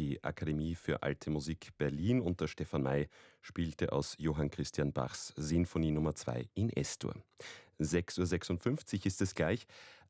Die Akademie für Alte Musik Berlin unter Stefan May spielte aus Johann Christian Bachs Sinfonie Nummer 2 in S-Dur. 6:56 Uhr ist es gleich.